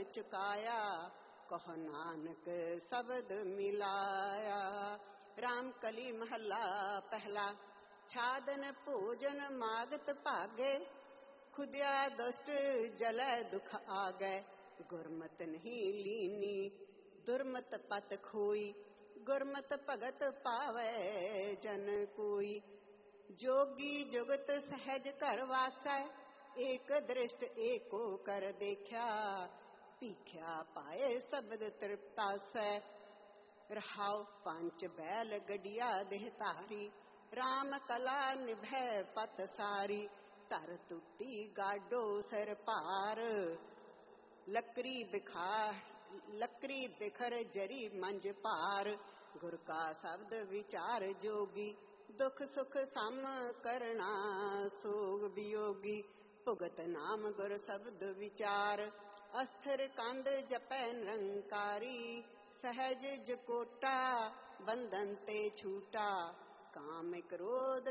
चुकाया, कहो नानक शब्द मिलाया। राम कली महला पहला, छादन भोजन मागत भागे, खुदिया दुष्ट जलै दुख आगे। गुरमत नहीं लीनी दुर्मत पत खोई, गुरमत भगत पावै जन कोई। जोगी जुगत सहज घर वासै, एक दृष्ट एको कर देखा, भीख्या पाए शब्द तृप्तासै। रहाओ पंच बैल गडिया देह धारी, राम कला निभै पत सारी। धर टूटी गाडो सिर भार, लकड़ी बिखर जरी मंज भार। गुर का शब्द विचार जोगी, दुख सुख सम करना सोग वियोगी। भुगत नाम गुर शब्द विचार, अस्थिर कंद जपै निरंकारी। सहज जकोटा बंधन ते छूटा, काम क्रोध